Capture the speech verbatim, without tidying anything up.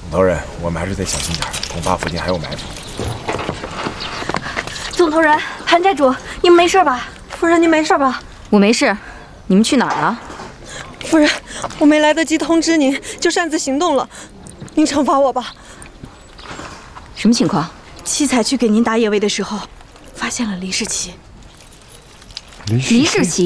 总头人，我们还是得小心点，恐怕附近还有埋伏。 总头人，韩寨主，你们没事吧？夫人，你没事吧？ 我没事，你们去哪儿了？ 夫人，我没来得及通知您，就擅自行动了，您惩罚我吧。 什么情况？ 七彩去给您打野位的时候，发现了黎世奇。 黎世奇。